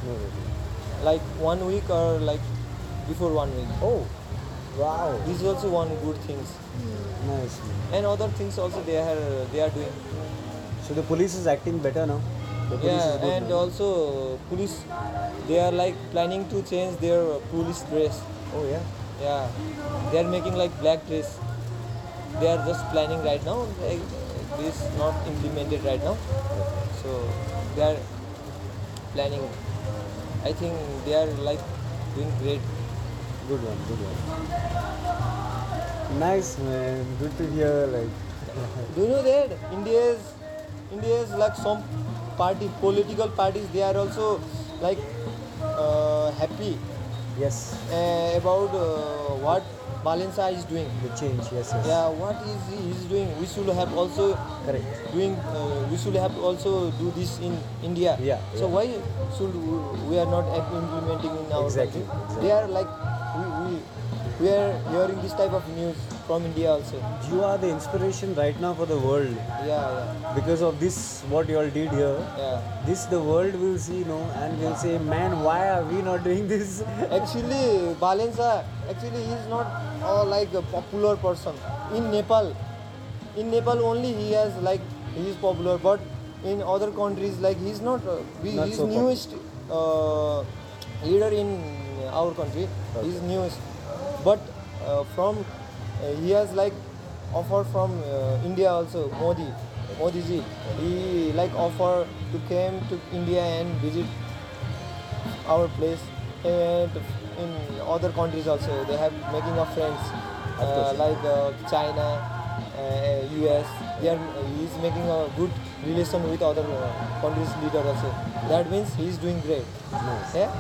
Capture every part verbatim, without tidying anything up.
No, really. like one week or like before one week. Oh, wow. This is also one good things, Nice, man. and other things also they are they are doing. So the police is acting better now. The police is Yeah, good and now. also police, they are like planning to change their police dress. Oh yeah. Yeah, they are making like black dress. They are just planning right now. Like, this not implemented right now, so they are planning. I think they are like doing great. Good one. Good one. Nice, man. Good to hear. Like. Do you know that India's India's like some party political parties, they are also like uh, happy Yes. uh, about uh, what Balensa is doing. The change. Yes. Yes. Yeah, what is he is doing? We should have also Correct. doing. Uh, we should have also do this in India. Yeah, So yeah. why should we, we are not implementing in our Exactly, country? exactly. They are like we, we we are hearing this type of news from India also. You are the inspiration right now for the world. Yeah, Because of this, what you all did here, yeah, yeah. this the world will see, no, and will say, man, why are we not doing this? Actually, Balensa, actually he is not uh, like a popular person in Nepal. In Nepal only he has like he is popular, but in other countries like he is not. Uh, we, Not he is so popular. newest uh, leader in our country. He is Okay. newest, but uh, from uh, he has like offer from uh, India also. Modi, Modi ji, he like offer to came to India and visit our place, and in other countries also they have making of friends Of uh, course. like uh, China, uh, U S. They are he is making a good relation with other uh, countries leader also. That means he is doing great. Nice. Yeah,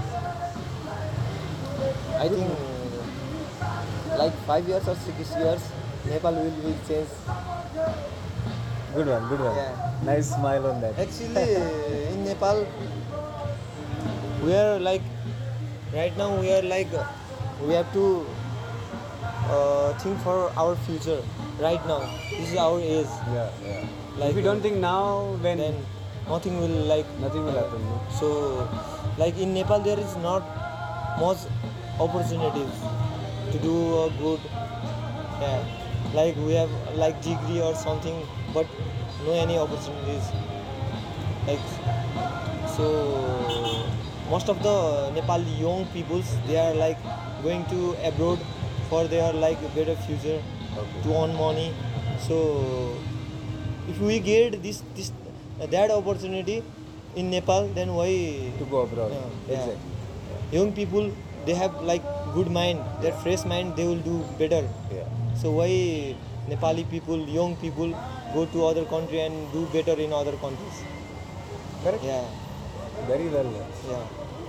I think like five years or six years Nepal will will change. Good one, good one. Yeah. Nice smile on that. Actually, in Nepal we are like right now we are like uh, we have to uh, think for our future right now. This is our age. Yeah, yeah. Like, if you don't uh, think now, when Then nothing will like nothing will uh, happen. No? So, like in Nepal, there is not much opportunities to do a good. Yeah, like we have like degree or something, but no any opportunities. Like so, most of the Nepali young peoples they are like going to abroad for their like better future Okay. to earn money. So if we get this this uh, that opportunity in Nepal, then why To go abroad. Yeah, yeah. Exactly. young people they have like good mind, their fresh mind they will do better. Yeah. So why Nepali people, young people go to other country and do better in other countries? Correct. Yeah, Very well. yeah.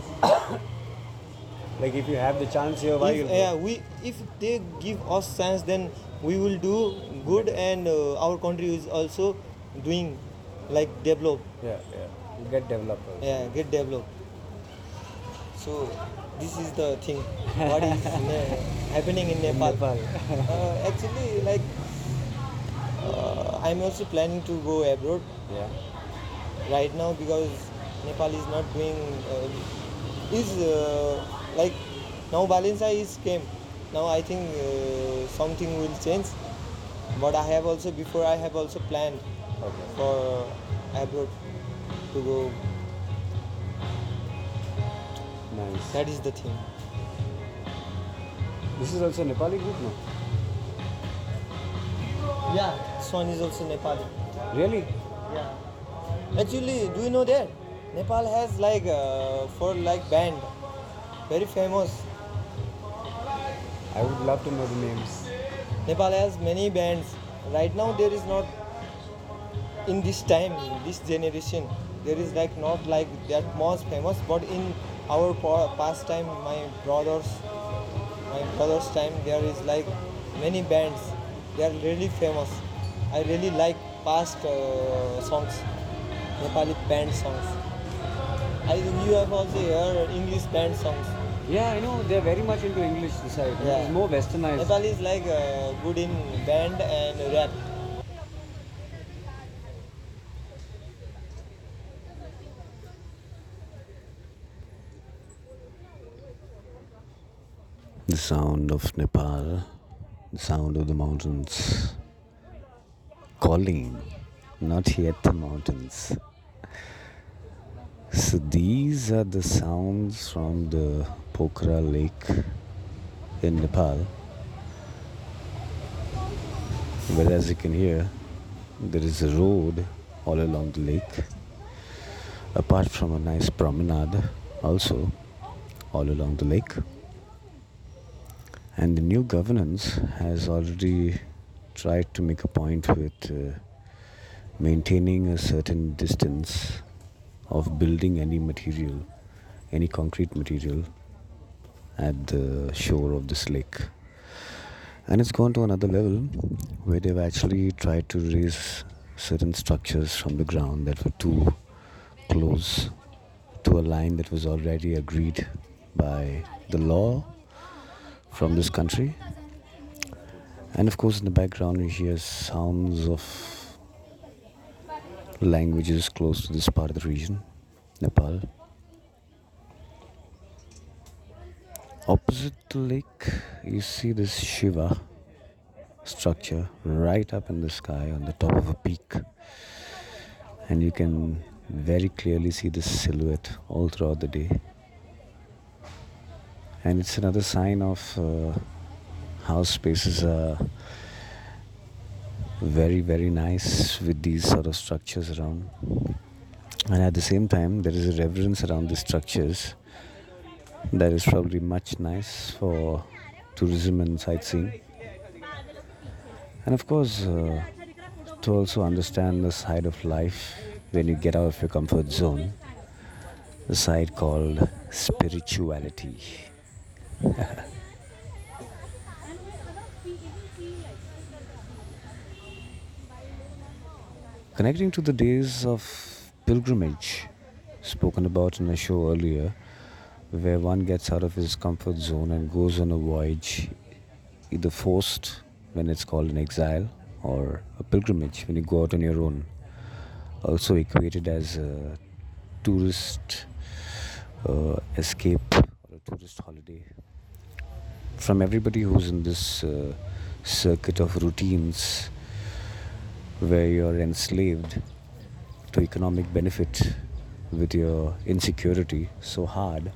Like if you have the chance here, why If, you'll yeah, go? we if they give us chance, then we will do good, and uh, our country is also doing like develop. Yeah, yeah. You get developed. also. Yeah, get developed. So this is the thing. What is ne- happening in Nepal? Nepal. Uh, actually, like uh, I'm also planning to go abroad Yeah. right now because Nepal is not doing uh, is uh, like now Balensa is came. Now I think uh, something will change. But I have also before I have also planned Okay. for abroad to go. Nice. That is the thing. This is also Nepali group, no? Yeah, this one is also Nepali. Really? Yeah. Actually, do you know that Nepal has like uh, for like band, very famous. I would love to know the names. Nepal has many bands. Right now there is not in this time, this generation, there is like not like that much famous. But in our pa- past time, my brothers, my brother's time, there is like many bands. They are really famous. I really like past uh, songs, Nepali band songs. I think you have also heard English band songs. Yeah, I know they're very much into English this side. Yeah. It's more westernized. Nepal is like uh, good in band and rap. The sound of Nepal, the sound of the mountains calling, not yet the mountains. So these are the sounds from the Pokhara Lake in Nepal. Where, as you can hear, there is a road all along the lake, apart from a nice promenade also all along the lake. And the new governance has already tried to make a point with uh, maintaining a certain distance of building any material, any concrete material at the shore of this lake. And it's gone to another level where they've actually tried to raise certain structures from the ground that were too close to a line that was already agreed by the law from this country. And of course, in the background, you hear sounds of languages close to this part of the region, Nepal. Opposite the lake, you see this Shiva structure right up in the sky on the top of a peak. And you can very clearly see this silhouette all throughout the day. And it's another sign of uh, how spaces are very, very nice with these sort of structures around. And at the same time, there is a reverence around these structures that is probably much nice for tourism and sightseeing. And of course, uh, to also understand the side of life when you get out of your comfort zone, the side called spirituality. Connecting to the days of pilgrimage spoken about in a show earlier, where one gets out of his comfort zone and goes on a voyage, either forced when it's called an exile, or a pilgrimage when you go out on your own, also equated as a tourist uh, escape or a tourist holiday. From everybody who's in this uh, circuit of routines where you're enslaved to economic benefit with your insecurity so hard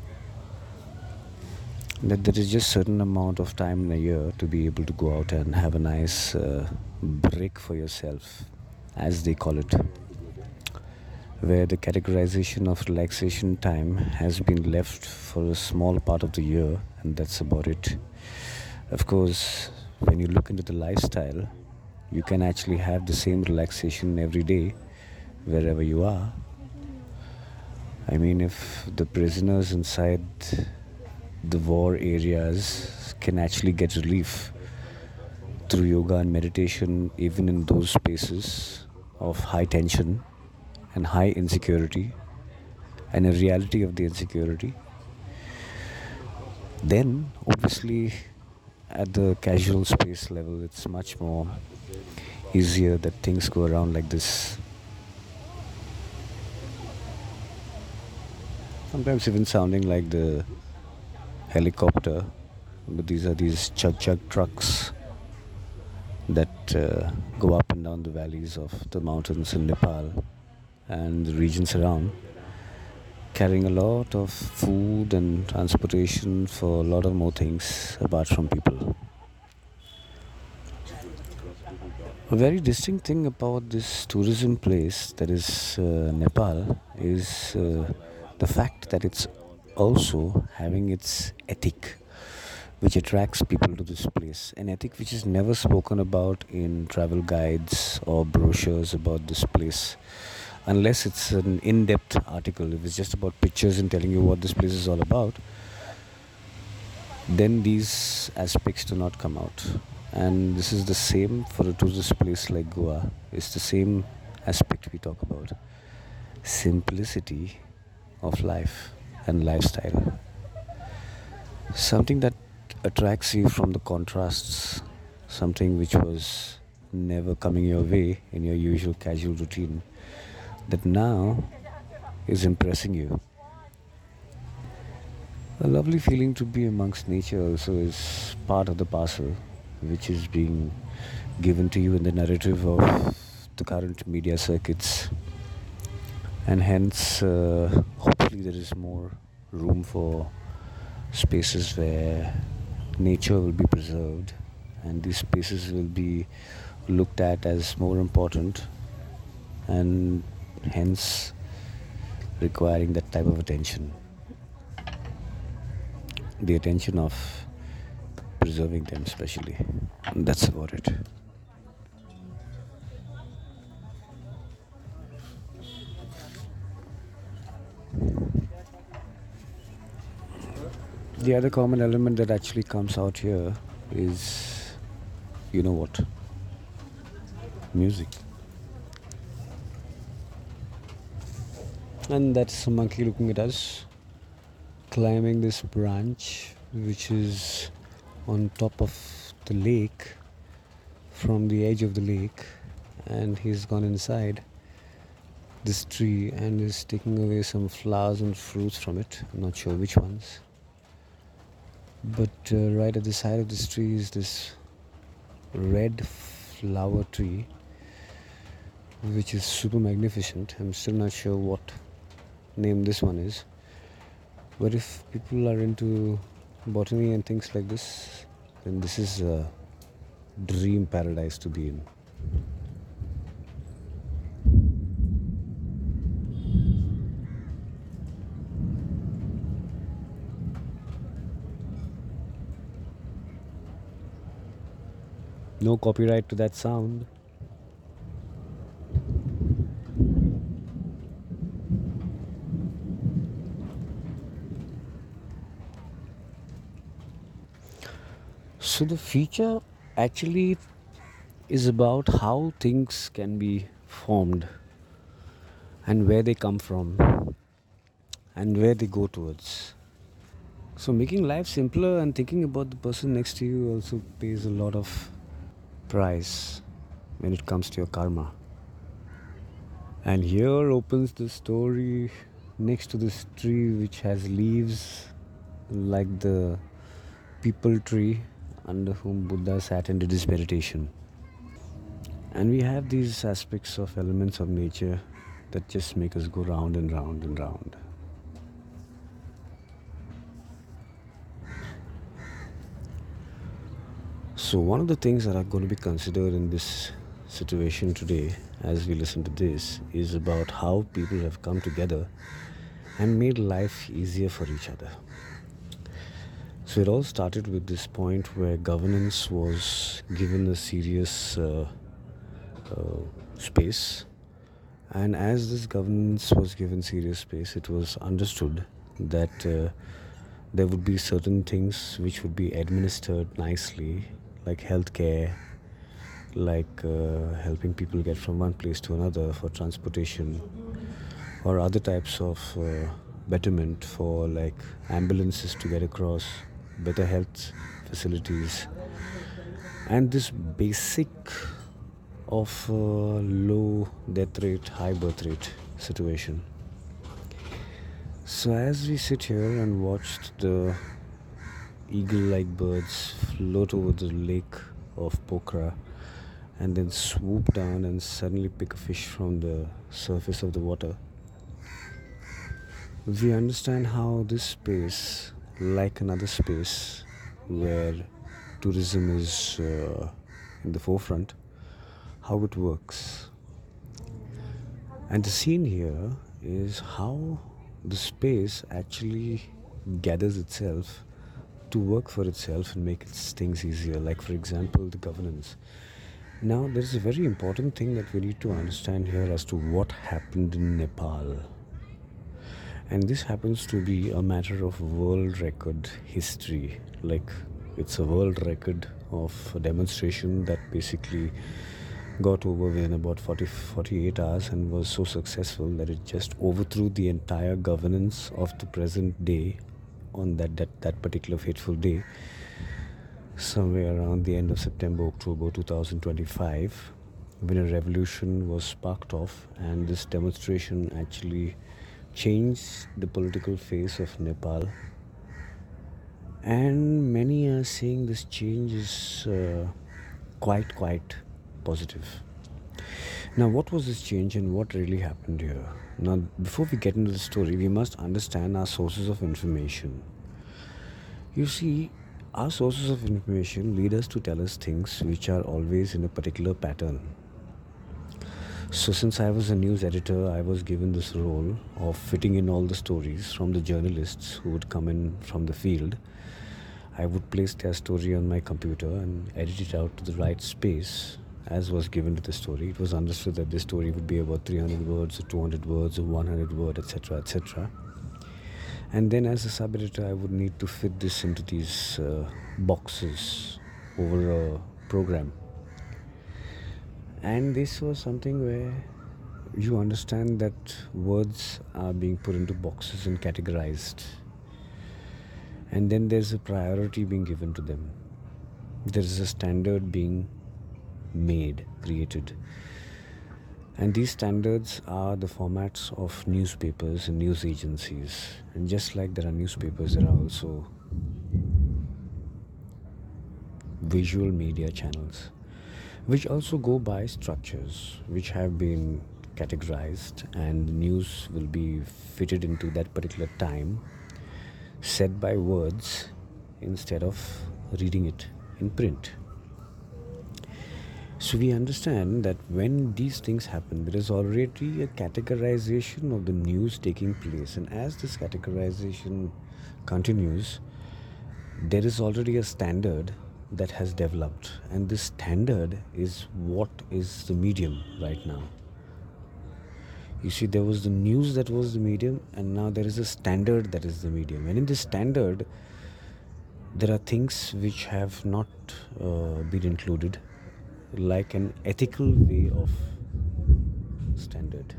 that there is just certain amount of time in a year to be able to go out and have a nice uh, break for yourself, as they call it, where the categorization of relaxation time has been left for a small part of the year, and that's about it. Of course, when you look into the lifestyle, you can actually have the same relaxation every day wherever you are. I mean, if the prisoners inside the war areas can actually get relief through yoga and meditation, even in those spaces of high tension and high insecurity and a reality of the insecurity, then obviously at the casual space level it's much more easier that things go around like this. Sometimes even sounding like the helicopter, but these are these chug-chug trucks that uh, go up and down the valleys of the mountains in Nepal and the regions around, carrying a lot of food and transportation for a lot of more things apart from people. A very distinct thing about this tourism place that is uh, Nepal is uh, the fact that it's also having its ethic, which attracts people to this place. An ethic which is never spoken about in travel guides or brochures about this place, unless it's an in-depth article. If it's just about pictures and telling you what this place is all about, then these aspects do not come out. And this is the same for a tourist place like Goa. It's the same aspect we talk about: simplicity of life and lifestyle. Something that attracts you from the contrasts, something which was never coming your way in your usual casual routine, that now is impressing you. A lovely feeling to be amongst nature also is part of the parcel, which is being given to you in the narrative of the current media circuits, and hence, uh, hopefully, there is more room for spaces where nature will be preserved, and these spaces will be looked at as more important, and hence requiring that type of attention, the attention of preserving them, especially. And that's about it. The other common element that actually comes out here is, you know what? Music. And that's a monkey looking at us, climbing this branch, which is on top of the lake, from the edge of the lake, and he's gone inside this tree and is taking away some flowers and fruits from it. I'm not sure which ones. But uh, right at the side of this tree is this red flower tree, which is super magnificent. I'm still not sure what name this one is. But if people are into botany and things like this, then this is a dream paradise to be in. No copyright to that sound. So the feature actually is about how things can be formed and where they come from and where they go towards. So making life simpler and thinking about the person next to you also pays a lot of price when it comes to your karma. And here opens the story next to this tree which has leaves like the people tree under whom Buddha sat and did his meditation. And we have these aspects of elements of nature that just make us go round and round and round. So, one of the things that are going to be considered in this situation today, as we listen to this, is about how people have come together and made life easier for each other. So, it all started with this point where governance was given a serious uh, uh, space. And as this governance was given serious space, it was understood that uh, there would be certain things which would be administered nicely, like healthcare, like uh, helping people get from one place to another for transportation, or other types of uh, betterment for like ambulances to get across, better health facilities, and this basic of uh, low death rate, high birth rate situation. So as we sit here and watched the eagle-like birds float over the lake of Pokhara and then swoop down and suddenly pick a fish from the surface of the water, we understand how this space, like another space where tourism is uh, in the forefront, how it works. And the scene here is how the space actually gathers itself to work for itself and make its things easier. Like, for example, the governance. Now, there's a very important thing that we need to understand here as to what happened in Nepal. And this happens to be a matter of world record history. Like, it's a world record of a demonstration that basically got over within about forty, forty-eight hours and was so successful that it just overthrew the entire governance of the present day on that, that, that particular fateful day, somewhere around the end of September, October two thousand twenty-five, when a revolution was sparked off, and this demonstration actually changed the political face of Nepal And many are saying this change is uh, quite, quite positive. Now, what was this change and what really happened here? Now, before we get into the story, we must understand our sources of information. You see, our sources of information lead us to tell us things which are always in a particular pattern. So, since I was a news editor, I was given this role of fitting in all the stories from the journalists who would come in from the field. I would place their story on my computer and edit it out to the right space as was given to the story. It was understood that this story would be about three hundred words or two hundred words or one hundred words, et cetera, et cetera. And then as a sub-editor, I would need to fit this into these uh, boxes over a program. And this was something where you understand that words are being put into boxes and categorized. And then there's a priority being given to them. There is a standard being made, created. And these standards are the formats of newspapers and news agencies. And just like there are newspapers, there are also visual media channels, which also go by structures which have been categorized, and news will be fitted into that particular time, said by words instead of reading it in print. So we understand that when these things happen, there is already a categorization of the news taking place. And as this categorization continues, there is already a standard that has developed. And this standard is what is the medium right now. You see, there was the news that was the medium, and now there is a standard that is the medium. And in this standard, there are things which have not uh, been included, like an ethical way of standard.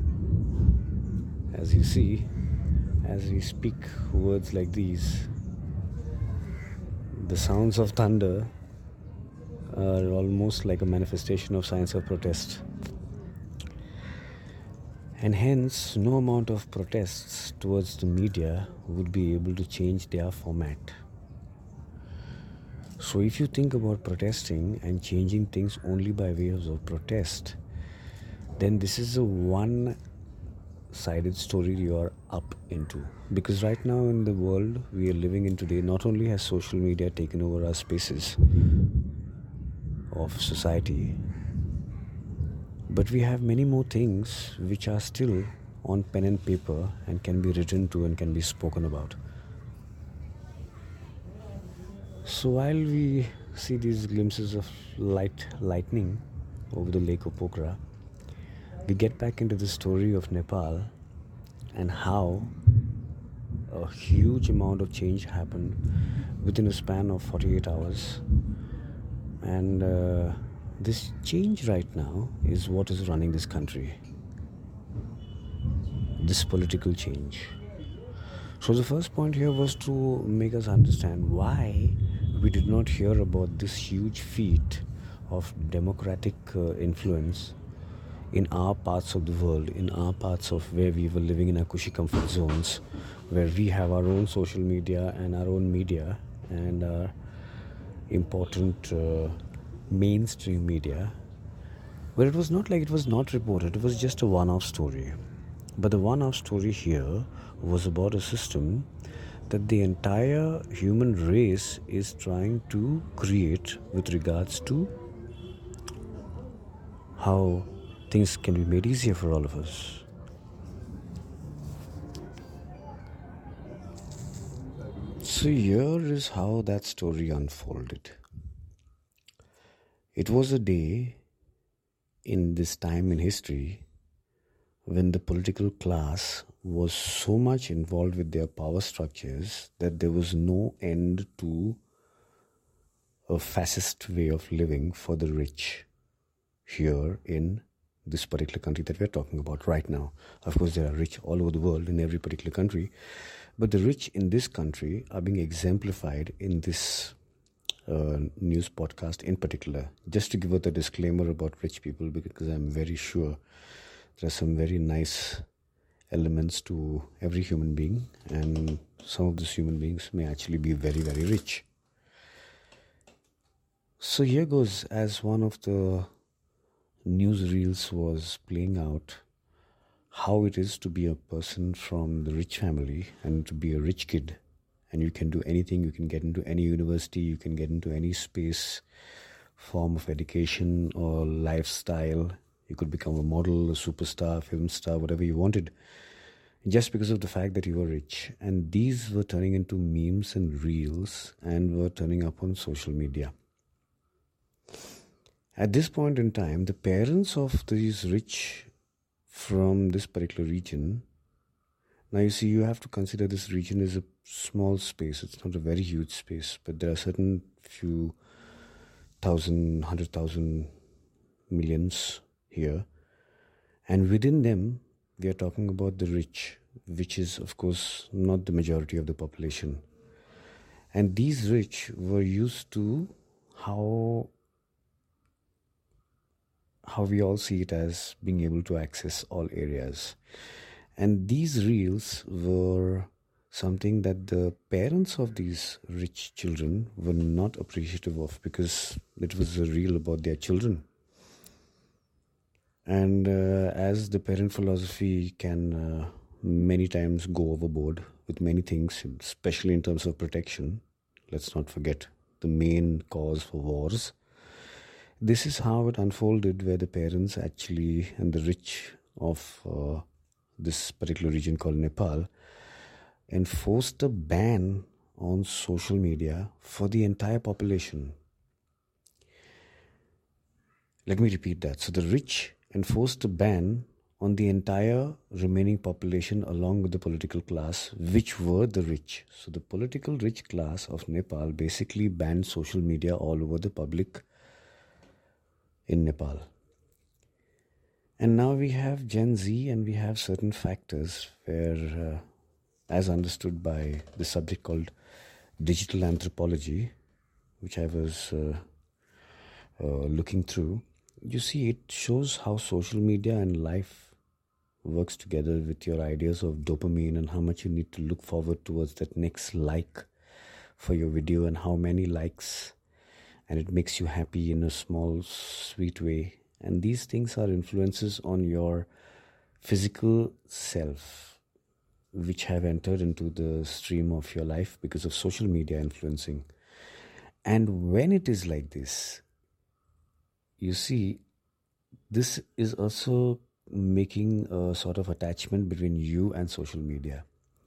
As you see, as we speak words like these, the sounds of thunder are almost like a manifestation of signs of protest. And hence, no amount of protests towards the media would be able to change their format. So if you think about protesting and changing things only by way of protest, then this is a one-sided story you are up into. Because right now in the world we are living in today, not only has social media taken over our spaces of society, but we have many more things which are still on pen and paper and can be written to and can be spoken about. So while we see these glimpses of light lightning over the lake of Pokhara, we get back into the story of Nepal and how a huge amount of change happened within a span of forty-eight hours. And uh, this change right now is what is running this country. This political change. So the first point here was to make us understand why we did not hear about this huge feat of democratic uh, influence in our parts of the world, in our parts of where we were living in our cushy comfort zones, where we have our own social media and our own media and our important uh, mainstream media, where it was not like it was not reported, it was just a one-off story. But the one-off story here was about a system that the entire human race is trying to create with regards to how things can be made easier for all of us. So here is how that story unfolded. It was a day in this time in history when the political class was so much involved with their power structures that there was no end to a fascist way of living for the rich here in this particular country that we're talking about right now. Of course, there are rich all over the world in every particular country, but the rich in this country are being exemplified in this uh, news podcast in particular. Just to give out a disclaimer about rich people, because I'm very sure there are some very nice elements to every human being, and some of these human beings may actually be very, very rich. So here goes, as one of the newsreels was playing out, how it is to be a person from the rich family and to be a rich kid, and you can do anything. You can get into any university, you can get into any space, form of education or lifestyle. You could become a model, a superstar, film star, whatever you wanted, just because of the fact that you were rich. And these were turning into memes and reels and were turning up on social media. At this point in time, the parents of these rich from this particular region, now you see, you have to consider this region is a small space. It's not a very huge space, but there are certain few thousand, hundred thousand millions here. And within them, we are talking about the rich, which is, of course, not the majority of the population. And these rich were used to how how we all see it as being able to access all areas. And these reels were something that the parents of these rich children were not appreciative of, because it was a reel about their children. And uh, as the parent philosophy can uh, many times go overboard with many things, especially in terms of protection, let's not forget the main cause for wars. This is how it unfolded, where the parents actually, and the rich of uh, this particular region called Nepal, enforced a ban on social media for the entire population. Let me repeat that. So the rich enforced a ban on the entire remaining population along with the political class, which were the rich. So the political rich class of Nepal basically banned social media all over the public in Nepal. And now we have Gen Z, and we have certain factors where, uh, as understood by the subject called digital anthropology, which I was uh, uh, looking through, you see, it shows how social media and life works together with your ideas of dopamine and how much you need to look forward towards that next like for your video and how many likes, and it makes you happy in a small, sweet way. And these things are influences on your physical self, which have entered into the stream of your life because of social media influencing. And when it is like this, you see, this is also making a sort of attachment between you and social media.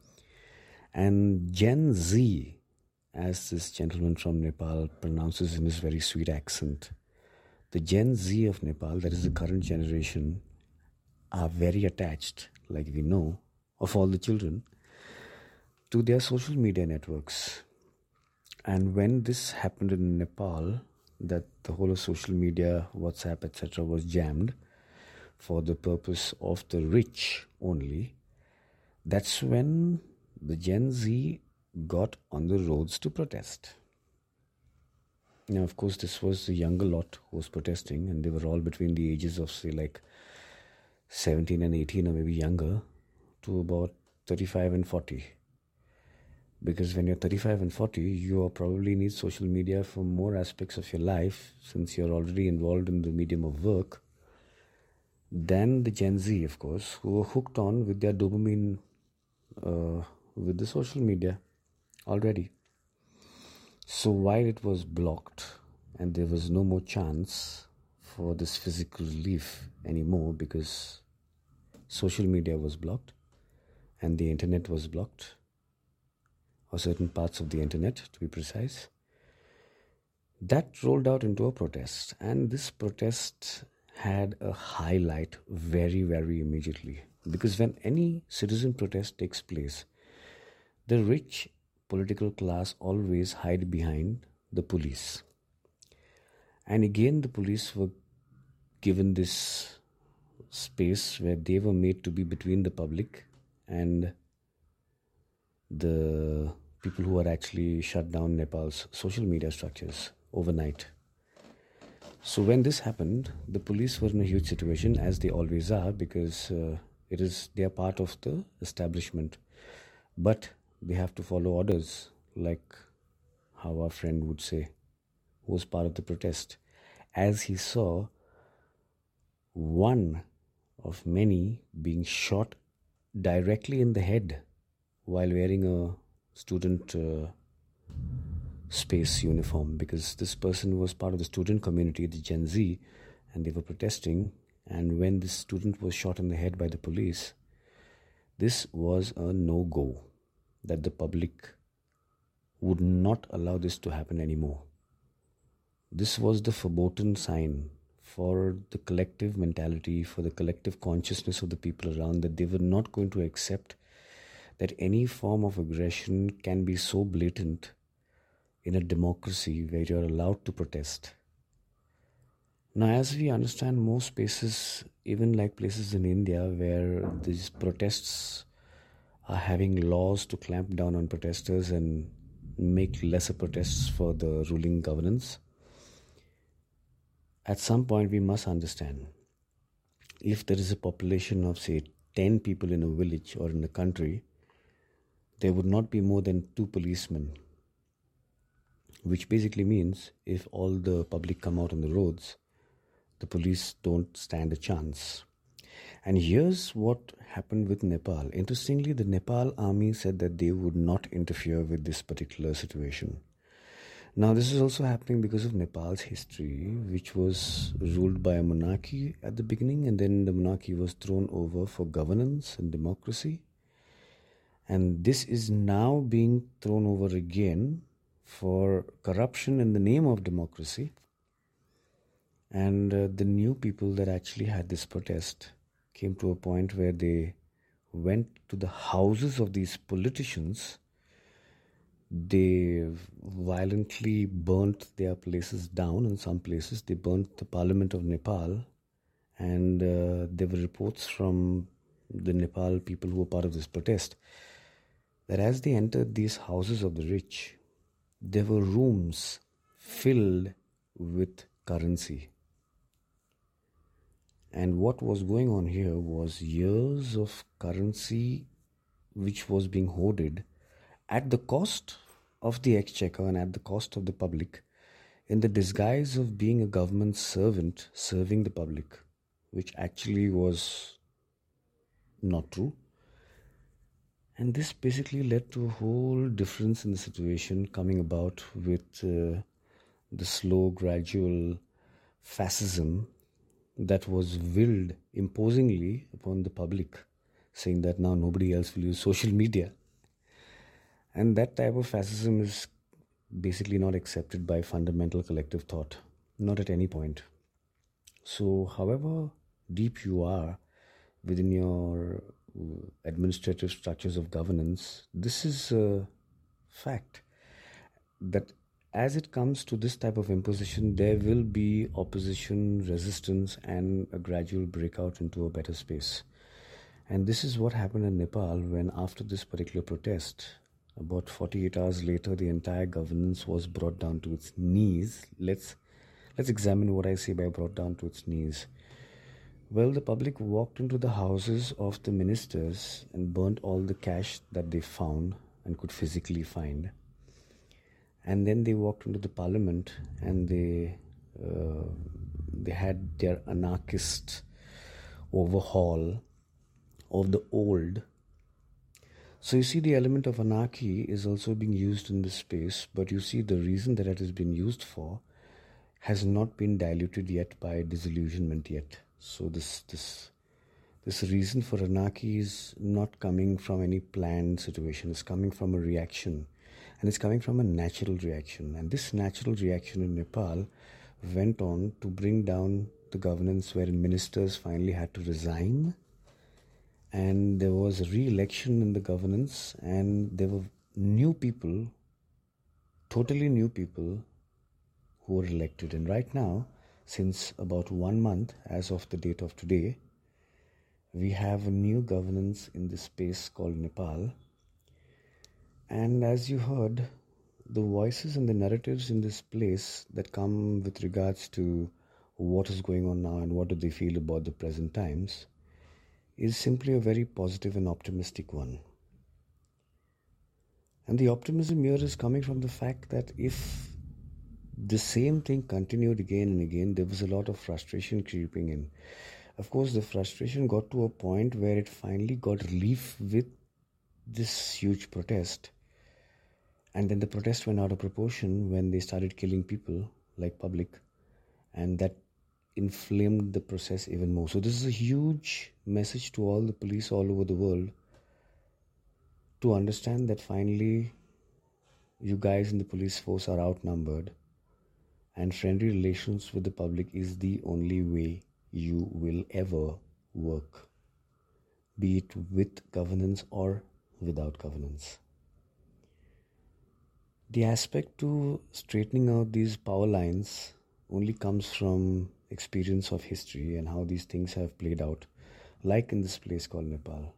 And Gen Z, as this gentleman from Nepal pronounces in his very sweet accent, the Gen Z of Nepal, that is the current generation, are very attached, like we know, of all the children, to their social media networks. And when this happened in Nepal, that the whole of social media, WhatsApp, et cetera was jammed for the purpose of the rich only, that's when the Gen Z got on the roads to protest. Now, of course, this was the younger lot who was protesting, and they were all between the ages of, say, like seventeen and eighteen, or maybe younger, to about thirty-five and forty. Because when you're thirty-five and forty, you probably need social media for more aspects of your life, since you're already involved in the medium of work, than the Gen Z, of course, who were hooked on with their dopamine, uh, with the social media already. So while it was blocked and there was no more chance for this physical relief anymore, because social media was blocked and the internet was blocked, or certain parts of the internet to be precise, that rolled out into a protest. And this protest had a highlight very, very immediately. Because when any citizen protest takes place, the rich political class always hide behind the police. And again, the police were given this space where they were made to be between the public and the people who had actually shut down Nepal's social media structures overnight. So when this happened, the police were in a huge situation, as they always are, because uh, It is they are part of the establishment, but they have to follow orders, like how our friend would say, who was part of the protest, as he saw one of many being shot directly in the head while wearing a student uh, space uniform, because this person was part of the student community, the Gen Z, and they were protesting. And when this student was shot in the head by the police, this was a no-go, that the public would not allow this to happen anymore. This was the verboten sign for the collective mentality, for the collective consciousness of the people around, that they were not going to accept that any form of aggression can be so blatant in a democracy where you're allowed to protest. Now, as we understand, most spaces, even like places in India where these protests are having laws to clamp down on protesters and make lesser protests for the ruling governance, at some point we must understand, if there is a population of, say, ten people in a village or in a country, there would not be more than two policemen, which basically means if all the public come out on the roads, the police don't stand a chance. And here's what happened with Nepal. Interestingly, the Nepal army said that they would not interfere with this particular situation. Now, this is also happening because of Nepal's history, which was ruled by a monarchy at the beginning, and then the monarchy was thrown over for governance and democracy. And this is now being thrown over again for corruption in the name of democracy. And uh, the new people that actually had this protest came to a point where they went to the houses of these politicians. They violently burnt their places down. In some places, they burnt the Parliament of Nepal. And uh, there were reports from the Nepal people who were part of this protest that as they entered these houses of the rich, there were rooms filled with currency. And what was going on here was years of currency which was being hoarded at the cost of the exchequer and at the cost of the public, in the disguise of being a government servant serving the public, which actually was not true. And this basically led to a whole difference in the situation coming about with uh, the slow, gradual fascism that was willed imposingly upon the public, saying that now nobody else will use social media. And that type of fascism is basically not accepted by fundamental collective thought, not at any point. So, however deep you are within your administrative structures of governance, this is a fact that as it comes to this type of imposition, there will be opposition, resistance, and a gradual breakout into a better space. And this is what happened in Nepal when, after this particular protest, about forty-eight hours later, the entire governance was brought down to its knees. Let's let's examine what I say by brought down to its knees. Well, the public walked into the houses of the ministers and burnt all the cash that they found and could physically find. And then they walked into the parliament and they uh, they had their anarchist overhaul of the old. So you see, the element of anarchy is also being used in this space, but you see the reason that it has been used for has not been diluted yet by disillusionment yet. So this this this reason for anarchy is not coming from any planned situation. It's coming from a reaction. And it's coming from a natural reaction. And this natural reaction in Nepal went on to bring down the governance, wherein ministers finally had to resign. And there was a re-election in the governance, and there were new people, totally new people, who were elected. And right now, since about one month, as of the date of today, we have a new governance in this space called Nepal. And as you heard, the voices and the narratives in this place that come with regards to what is going on now and what do they feel about the present times is simply a very positive and optimistic one. And the optimism here is coming from the fact that if the same thing continued again and again, there was a lot of frustration creeping in. Of course, the frustration got to a point where it finally got relief with this huge protest. And then the protest went out of proportion when they started killing people, like public, and that inflamed the process even more. So this is a huge message to all the police all over the world to understand that finally you guys in the police force are outnumbered, and friendly relations with the public is the only way you will ever work, be it with governance or without governance. The aspect to straightening out these power lines only comes from experience of history and how these things have played out, like in this place called Nepal.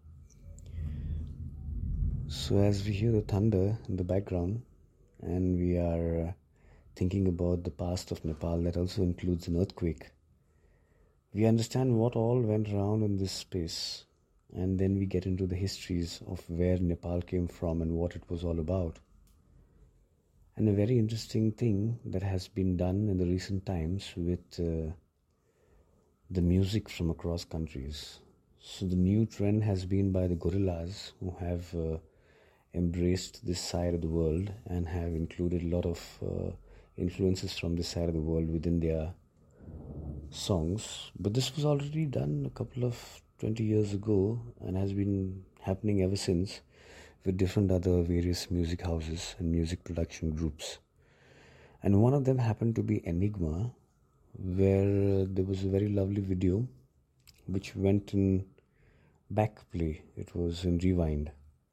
So as we hear the thunder in the background and we are thinking about the past of Nepal, that also includes an earthquake, we understand what all went around in this space, and then we get into the histories of where Nepal came from and what it was all about. And a very interesting thing that has been done in the recent times with uh, the music from across countries. So the new trend has been by the Gorillaz, who have uh, embraced this side of the world and have included a lot of uh, influences from this side of the world within their songs. But this was already done a couple of twenty years ago and has been happening ever since, with different other various music houses and music production groups. And one of them happened to be Enigma, where there was a very lovely video which went in back play. It was in rewind.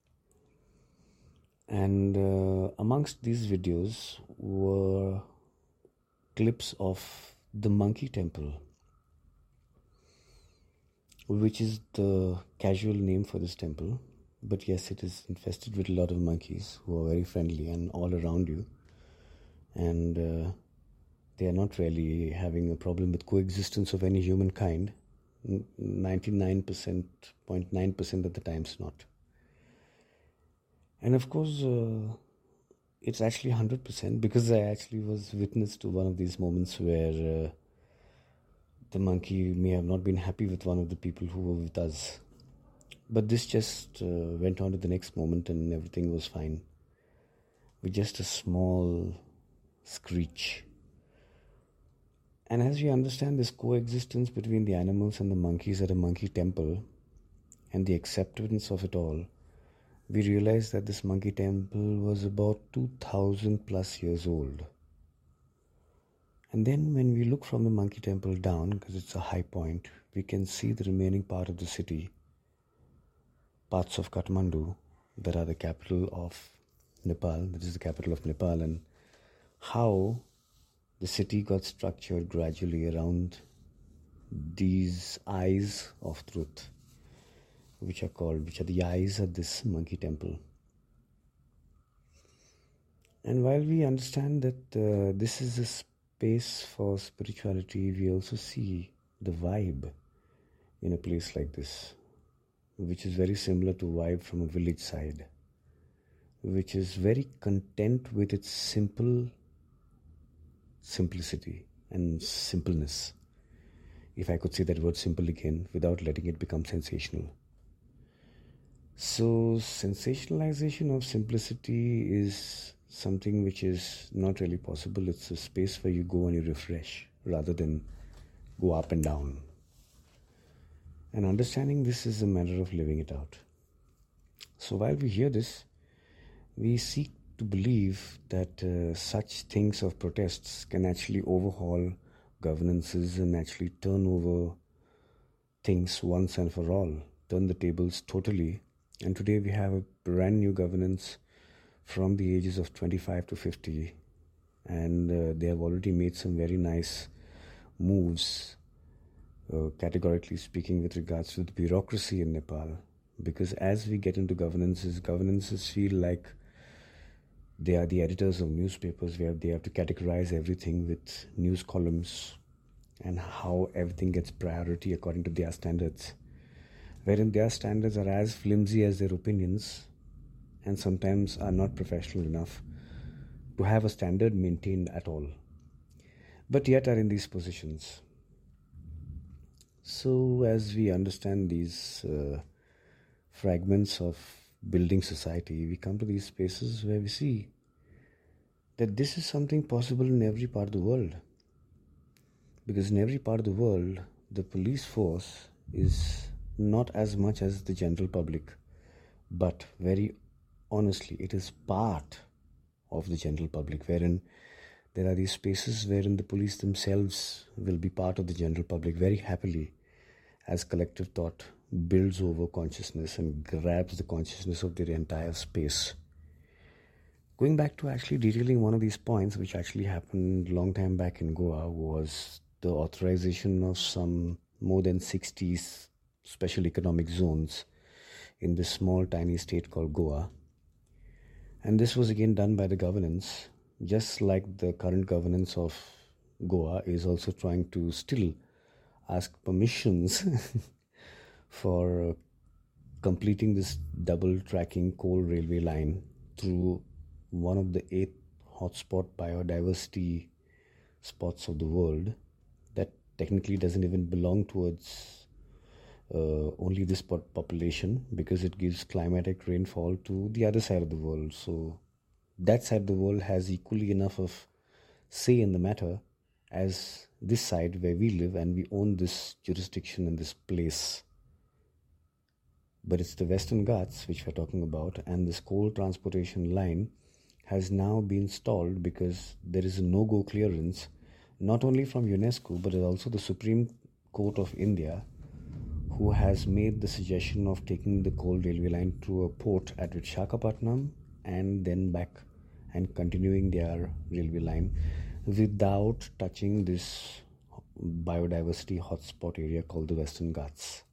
And uh, amongst these videos were clips of the Monkey Temple, which is the casual name for this temple. But yes, it is infested with a lot of monkeys who are very friendly and all around you. And uh, they are not really having a problem with coexistence of any humankind. ninety-nine point nine percent of the times not. And of course, uh, it's actually one hundred percent, because I actually was witness to one of these moments where uh, the monkey may have not been happy with one of the people who were with us. But this just uh, went on to the next moment and everything was fine, with just a small screech. And as we understand this coexistence between the animals and the monkeys at a monkey temple and the acceptance of it all, we realize that this monkey temple was about two thousand plus years old. And then when we look from the monkey temple down, because it's a high point, we can see the remaining part of the city, parts of Kathmandu that are the capital of Nepal, that is the capital of Nepal, and how the city got structured gradually around these eyes of truth, which are called, which are the eyes of this monkey temple. And while we understand that uh, this is a space for spirituality, we also see the vibe in a place like this, which is very similar to vibe from a village side, which is very content with its simple simplicity and simpleness, if I could say that word simple again without letting it become sensational. So sensationalization of simplicity is something which is not really possible. It's a space where you go and you refresh rather than go up and down. And understanding this is a matter of living it out. So while we hear this, we seek to believe that uh, such things of protests can actually overhaul governances and actually turn over things once and for all, turn the tables totally. And today we have a brand new governance from the ages of twenty-five to fifty, and uh, they have already made some very nice moves, uh, categorically speaking, with regards to the bureaucracy in Nepal. Because as we get into governances, governances feel like they are the editors of newspapers, where they have to categorize everything with news columns and how everything gets priority according to their standards. wherein their standards are as flimsy as their opinions and sometimes are not professional enough to have a standard maintained at all, but yet are in these positions. So, as we understand these uh, fragments of building society, we come to these spaces where we see that this is something possible in every part of the world. Because in every part of the world, the police force is not as much as the general public, but very honestly, it is part of the general public, wherein there are these spaces wherein the police themselves will be part of the general public very happily, as collective thought builds over consciousness and grabs the consciousness of their entire space. Going back to actually detailing one of these points, which actually happened a long time back in Goa, was the authorization of some more than sixty special economic zones in this small tiny state called Goa. And this was again done by the governance, just like the current governance of Goa is also trying to still ask permissions for completing this double tracking coal railway line through one of the eight hotspot biodiversity spots of the world that technically doesn't even belong towards uh, only this population, because it gives climatic rainfall to the other side of the world. So that side of the world has equally enough of say in the matter as this side where we live, and we own this jurisdiction and this place. But it's the Western Ghats which we're talking about, and this coal transportation line has now been stalled because there is a no-go clearance, not only from UNESCO but also the Supreme Court of India, who has made the suggestion of taking the coal railway line to a port at Visakhapatnam and then back and continuing their railway line without touching this biodiversity hotspot area called the Western Ghats.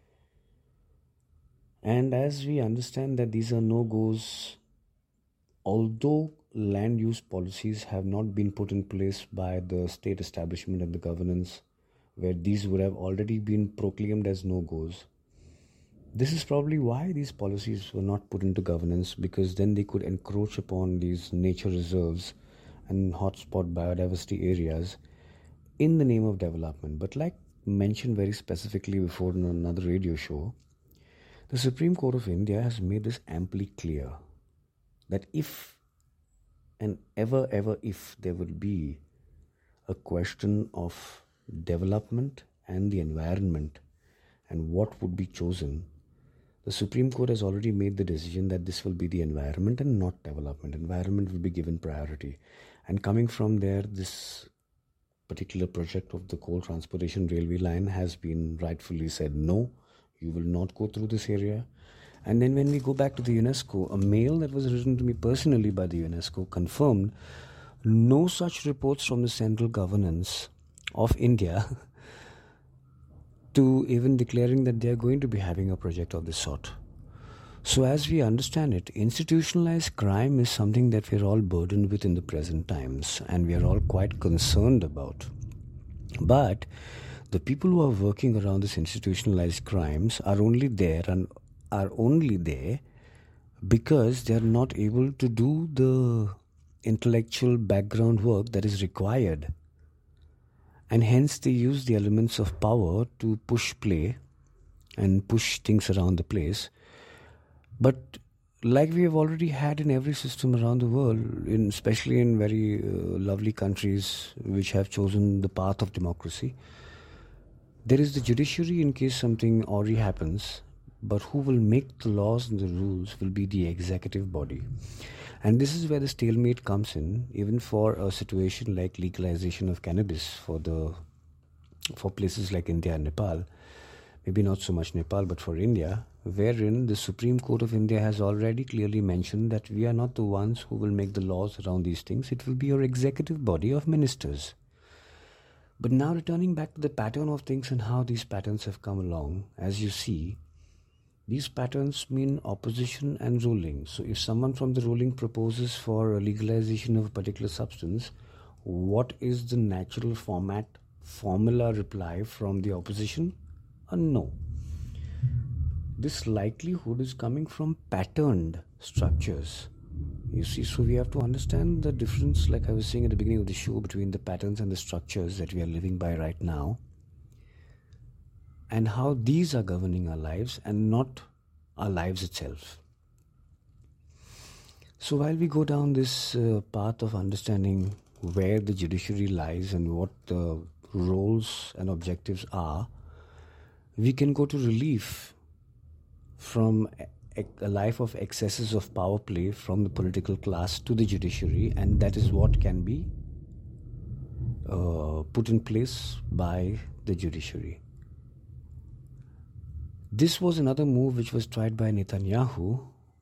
And as we understand that these are no-goes, although land use policies have not been put in place by the state establishment and the governance, where these would have already been proclaimed as no-goes. This is probably why these policies were not put into governance, because then they could encroach upon these nature reserves and hotspot biodiversity areas in the name of development. But like mentioned very specifically before in another radio show, the Supreme Court of India has made this amply clear that if and ever, ever if there would be a question of development and the environment and what would be chosen, the Supreme Court has already made the decision that this will be the environment and not development. Environment will be given priority. And coming from there, this particular project of the coal transportation railway line has been rightfully said, no, you will not go through this area. And then when we go back to the UNESCO, a mail that was written to me personally by the UNESCO confirmed no such reports from the central governance of India to even declaring that they are going to be having a project of this sort. So as we understand it, institutionalized crime is something that we are all burdened with in the present times, and we are all quite concerned about. But the people who are working around this institutionalized crimes are only there and are only there because they are not able to do the intellectual background work that is required. And hence they use the elements of power to push play and push things around the place. But like we have already had in every system around the world, in, especially in very uh, lovely countries which have chosen the path of democracy, there is the judiciary in case something already happens, but who will make the laws and the rules will be the executive body. And this is where the stalemate comes in, even for a situation like legalization of cannabis for the for places like India and Nepal. Maybe not so much Nepal, but for India, wherein the Supreme Court of India has already clearly mentioned that we are not the ones who will make the laws around these things. It will be your executive body of ministers. But now returning back to the pattern of things and how these patterns have come along, as you see, these patterns mean opposition and ruling. So if someone from the ruling proposes for a legalization of a particular substance, what is the natural format, formula reply from the opposition? A no. this likelihood is coming from patterned structures. You see, so we have to understand the difference, like I was saying at the beginning of the show, between the patterns and the structures that we are living by right now, and how these are governing our lives and not our lives itself. So while we go down this uh, path of understanding where the judiciary lies and what the roles and objectives are, we can go to relief from a, a life of excesses of power play from the political class to the judiciary, and that is what can be uh, put in place by the judiciary. This was another move which was tried by Netanyahu,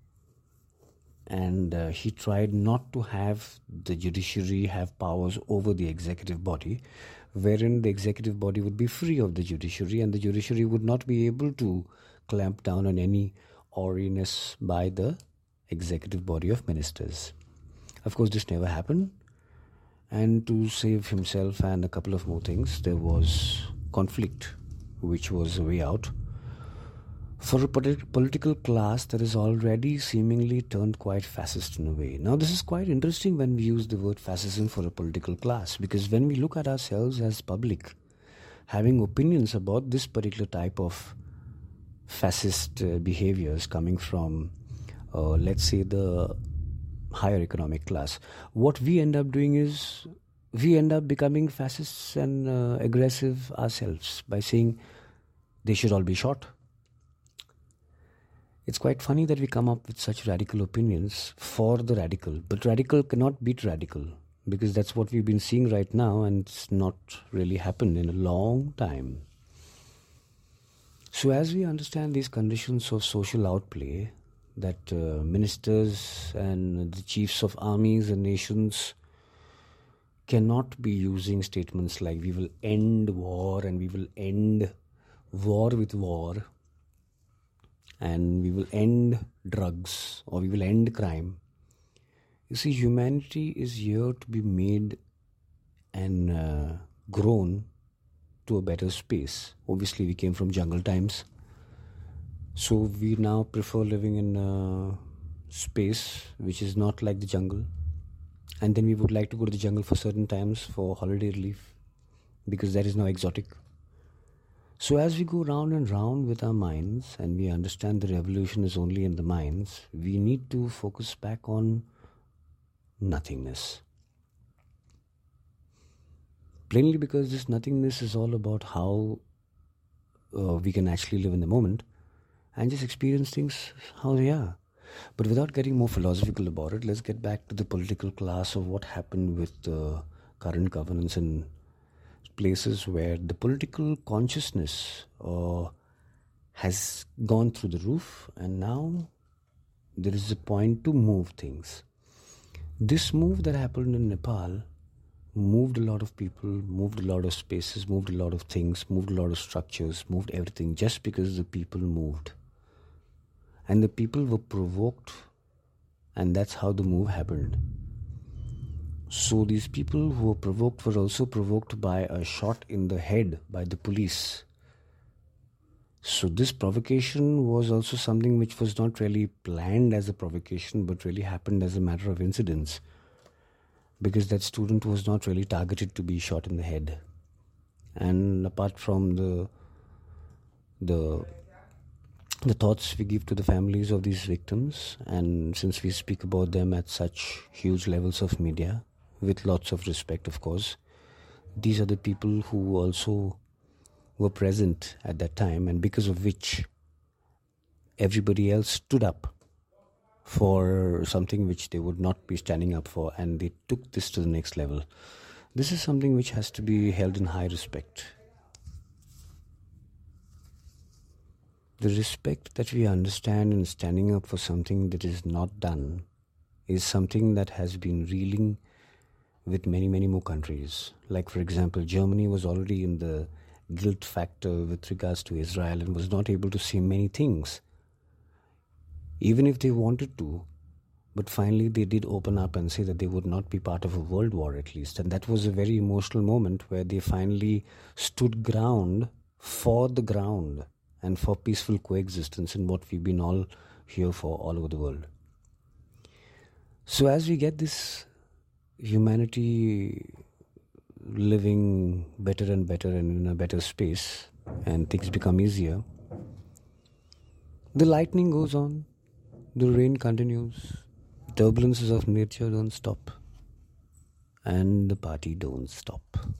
and uh, he tried not to have the judiciary have powers over the executive body, wherein the executive body would be free of the judiciary, and the judiciary would not be able to clamp down on any orriness by the executive body of ministers. Of course, this never happened, and to save himself and a couple of more things, there was conflict, which was a way out for a polit- political class that is already seemingly turned quite fascist in a way. Now, this is quite interesting when we use the word fascism for a political class, because when we look at ourselves as public, having opinions about this particular type of fascist uh, behaviors coming from, uh, let's say, the higher economic class, what we end up doing is we end up becoming fascists and uh, aggressive ourselves by saying they should all be shot. It's quite funny that we come up with such radical opinions for the radical, but radical cannot beat radical, because that's what we've been seeing right now, and it's not really happened in a long time. So as we understand these conditions of social outplay, that uh, ministers and the chiefs of armies and nations cannot be using statements like we will end war and we will end war with war, and we will end drugs, or we will end crime. You see, humanity is here to be made and uh, grown to a better space. Obviously, we came from jungle times, so we now prefer living in a space which is not like the jungle, and then we would like to go to the jungle for certain times for holiday relief, because that is now exotic. So as we go round and round with our minds, and we understand the revolution is only in the minds, we need to focus back on nothingness. Plainly because this nothingness is all about how uh, we can actually live in the moment and just experience things how they are. But without getting more philosophical about it, let's get back to the political class of what happened with the current governance in places where the political consciousness uh, has gone through the roof, and now there is a point to move things. This move that happened in Nepal moved a lot of people, moved a lot of spaces, moved a lot of things, moved a lot of structures, moved everything, just because the people moved. And the people were provoked, and that's how the move happened. So these people who were provoked were also provoked by a shot in the head by the police. So this provocation was also something which was not really planned as a provocation, but really happened as a matter of incidence, because that student was not really targeted to be shot in the head. And apart from the the the thoughts we give to the families of these victims, and since we speak about them at such huge levels of media, with lots of respect, of course, these are the people who also were present at that time, and because of which everybody else stood up for something which they would not be standing up for, and they took this to the next level. This is something which has to be held in high respect. The respect that we understand in standing up for something that is not done is something that has been reeling with many, many more countries. Like, for example, Germany was already in the guilt factor with regards to Israel and was not able to say many things, even if they wanted to. But finally they did open up and say that they would not be part of a world war, at least. And that was a very emotional moment where they finally stood ground for the ground. and for peaceful coexistence in what we've been all here for all over the world. So as we get this humanity living better and better and in a better space, and things become easier, the lightning goes on, the rain continues, turbulences of nature don't stop, and the party don't stop.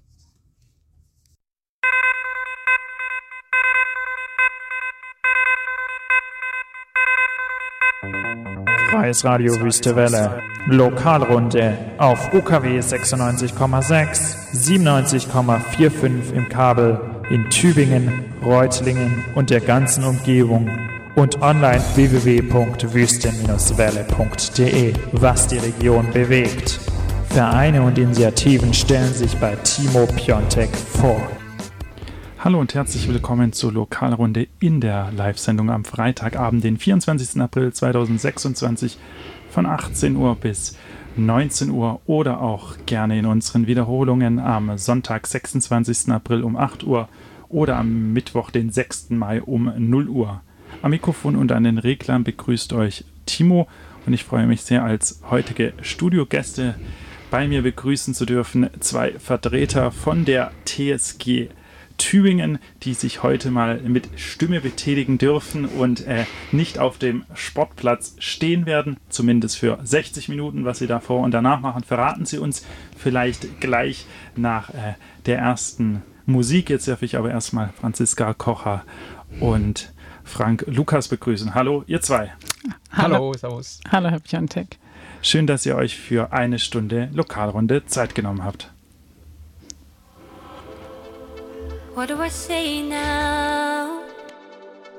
Freies Radio Wüste Welle. Lokalrunde auf U K W sechsundneunzig Komma sechs, siebenundneunzig Komma fünfundvierzig im Kabel in Tübingen, Reutlingen und der ganzen Umgebung und online w w w punkt wüste welle punkt de, was die Region bewegt. Vereine und Initiativen stellen sich bei Timo Piontek vor. Hallo und herzlich willkommen zur Lokalrunde in der Live-Sendung am Freitagabend, den vierundzwanzigsten April zweitausendsechsundzwanzig von achtzehn Uhr bis neunzehn Uhr oder auch gerne in unseren Wiederholungen am Sonntag, sechsundzwanzigsten April um acht Uhr oder am Mittwoch, den sechsten Mai um null Uhr. Am Mikrofon und an den Reglern begrüßt euch Timo und ich freue mich sehr, als heutige Studiogäste bei mir begrüßen zu dürfen zwei Vertreter von der T S G Tübingen, die sich heute mal mit Stimme betätigen dürfen und äh, nicht auf dem Sportplatz stehen werden, zumindest für sechzig Minuten, was sie davor und danach machen, verraten sie uns vielleicht gleich nach äh, der ersten Musik. Jetzt darf ich aber erstmal Franziska Kocher und Frank Lukas begrüßen. Hallo, ihr zwei. Hallo, servus. Hallo, Herr Piontek. Schön, dass ihr euch für eine Stunde Lokalrunde Zeit genommen habt. What do I say now?